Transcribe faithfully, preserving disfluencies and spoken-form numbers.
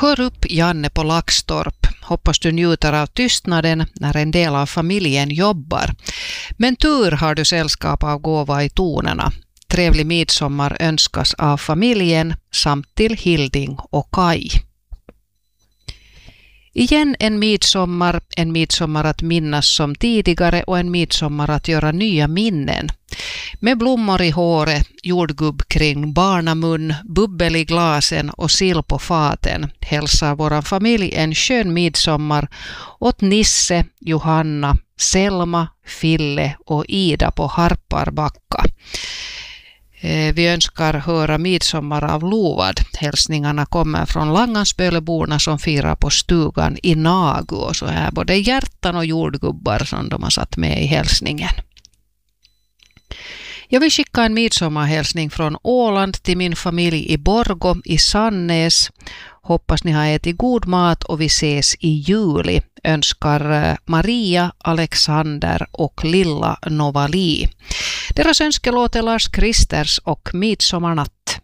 Hör upp, Janne på Laxtorp. Hoppas du njuter av tystnaden när en del av familjen jobbar. Men tur har du sällskap av gåva i tonerna. Trevlig midsommar önskas av familjen samt till Hilding och Kai. Igen en midsommar, en midsommar att minnas som tidigare och en midsommar att göra nya minnen. Med blommor i håret, jordgubb kring barnamun, bubbel i glasen och sill på faten hälsar våran familj en skön midsommar åt Nisse, Johanna, Selma, Fille och Ida på Harparbacka. Vi önskar höra midsommar av Lovad. Hälsningarna kommer från Langansböleborna som firar på stugan i Nagu, och så är både hjärtan och jordgubbar som de har satt med i hälsningen. Jag vill skicka en midsommarhälsning från Åland till min familj i Borgå i Sannäs. Hoppas ni har ätit god mat och vi ses i juli. Önskar Maria, Alexander och lilla Novali. Deras önskelåt är Lars Kristers och Midsommarnatt.